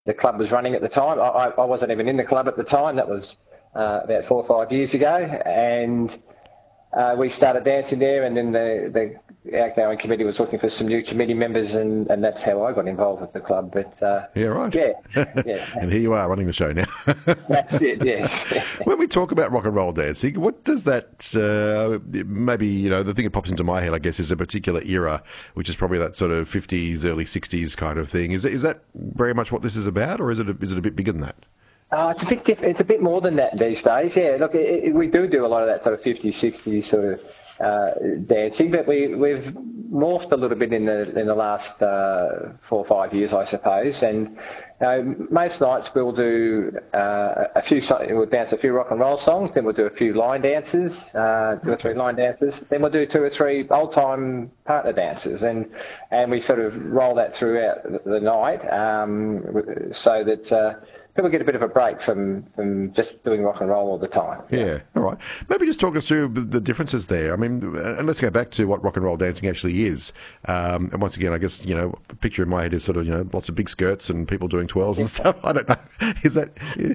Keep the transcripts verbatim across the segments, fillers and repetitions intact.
the club was running at the time. I, I I wasn't even in the club at the time. That was uh, about four or five years ago, and uh, we started dancing there. And then the, the outgoing committee was looking for some new committee members, and, and that's how I got involved with the club. But uh, yeah, right. Yeah, yeah. And here you are running the show now. That's it. Yeah. When we talk about rock and roll dancing, what does that? Uh, maybe you know the thing that pops into my head, I guess, is a particular era, which is probably that sort of fifties, early sixties kind of thing. Is is that very much what this is about, or is it a, is it a bit bigger than that? Oh, it's a bit diff- it's a bit more than that these days. Yeah, look, it, it, we do do a lot of that sort of fifties, sixties sort of uh, dancing, but we we've morphed a little bit in the in the last uh, four or five years, I suppose. And you know, most nights we'll do uh, a few we'll dance a few rock and roll songs, then we'll do a few line dances, uh, two or three line dances, then we'll do two or three old time partner dances, and and we sort of roll that throughout the, the night, um, so that. Uh, People get a bit of a break from, from just doing rock and roll all the time. Yeah. yeah, all right. Maybe just talk us through the differences there. I mean, and let's go back to what rock and roll dancing actually is. Um, and once again, I guess, you know, a picture in my head is sort of, you know, lots of big skirts and people doing twirls and stuff. I don't know. Is that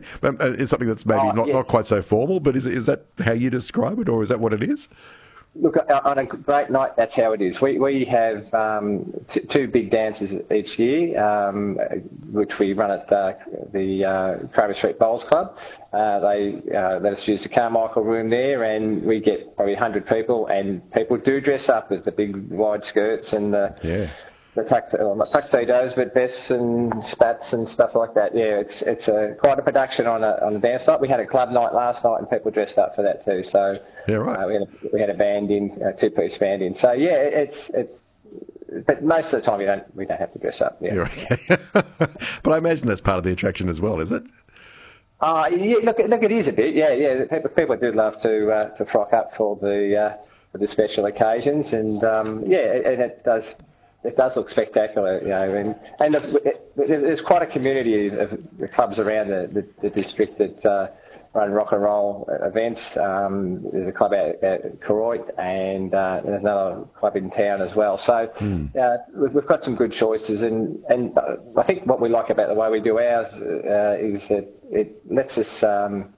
is something that's maybe oh, not, yeah. not quite so formal, but is, is that how you describe it, or is that what it is? Look, on a great night, that's how it is. We we have um, t- two big dances each year, um, which we run at uh, the uh, Craven Street Bowls Club. Uh, they uh, let us use the Carmichael room there, and we get probably one hundred people, and people do dress up with the big wide skirts and the... Yeah. The tux, well, tuxedos, but vests and spats and stuff like that. Yeah, it's it's a quite a production on a on a dance night. We had a club night last night, and people dressed up for that too. So yeah, right. Uh, we had a, we had a band in, a two piece band in. So yeah, it's it's. But most of the time, we don't we don't have to dress up. Yeah. You're okay. But I imagine that's part of the attraction as well, is it? Uh, yeah, look, look, it is a bit. Yeah, yeah. People people do love to uh, to frock up for the uh, for the special occasions, and um, yeah, and it does. It does look spectacular, you know, and, and it, there's quite a community of the clubs around the, the, the district that uh, run rock and roll events. Um, there's a club at, at Koroit, and uh, there's another club in town as well. So mm. uh, we've, we've got some good choices, and, and I think what we like about the way we do ours uh, is that it lets us... Um,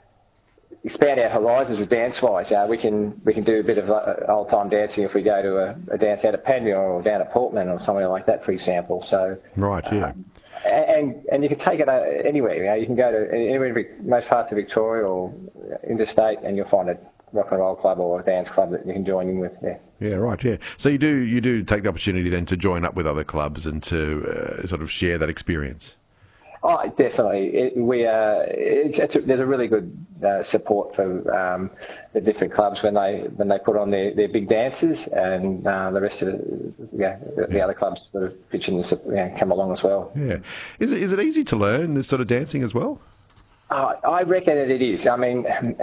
expand our horizons with dance-wise. Uh, we can we can do a bit of uh, old-time dancing if we go to a, a dance out at Panmure or down at Portland or somewhere like that, for example. So right, yeah. Um, and and you can take it uh, anywhere. You know, you can go to anywhere, most parts of Victoria or interstate, and you'll find a rock and roll club or a dance club that you can join in with. Yeah. Yeah, right. Yeah. So you do you do take the opportunity then to join up with other clubs and to uh, sort of share that experience. Oh, definitely. It, we uh, it, it's a, there's a really good uh, support for um, the different clubs when they when they put on their, their big dances, and uh, the rest of the, yeah, the, the other clubs sort of pitch in and you know, come along as well. Yeah. Is it is it easy to learn this sort of dancing as well? Uh, I reckon that it is. I mean, and,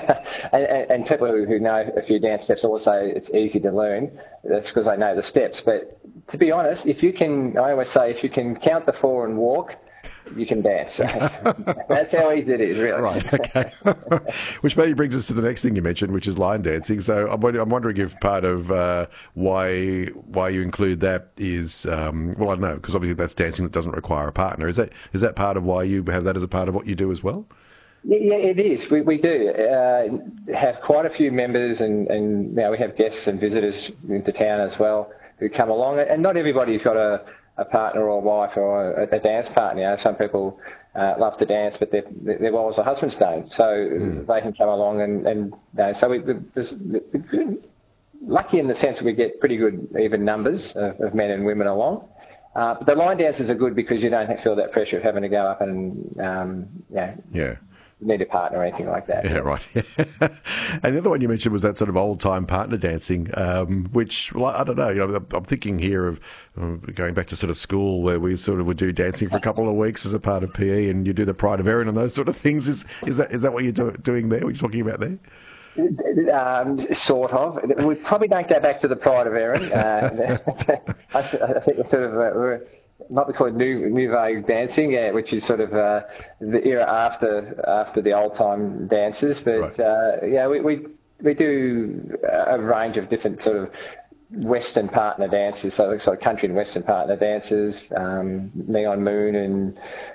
and, and people who, who know a few dance steps always say it's easy to learn. That's because they know the steps. But to be honest, if you can, I always say, if you can count the four and walk, you can dance. That's how easy it is, really. Right, okay. Which maybe brings us to the next thing you mentioned, which is line dancing. So I'm wondering if part of uh, why why you include that is, um, well, I don't know, because obviously that's dancing that doesn't require a partner. Is that is that part of why you have that as a part of what you do as well? Yeah, it is. We we do uh, have quite a few members, and, and you know, we have guests and visitors into town as well who come along. And not everybody's got a a partner or a wife or a, a dance partner. You know, some people uh, love to dance, but their, their wives or husbands don't. So mm. they can come along, and, and you know, so we, we're lucky in the sense that we get pretty good even numbers of, of men and women along. Uh, but the line dances are good because you don't feel that pressure of having to go up and um, you know, yeah. need a partner or anything like that. Yeah, right. And the other one you mentioned was that sort of old-time partner dancing, um, which, well, I don't know, you know, I'm thinking here of um, going back to sort of school where we sort of would do dancing for a couple of weeks as a part of P E, and you do the Pride of Erin and those sort of things. Is is that is that what you're do, doing there? What you're talking about there? Um, sort of. We probably don't go back to the Pride of Erin. Uh, I, I think we're sort of... Uh, we're, might be called new new vague dancing, yeah, which is sort of uh, the era after after the old time dances. But right. uh, yeah, we, we we do a range of different sort of Western partner dances, so sort of country and Western partner dances, um, Neon Moon and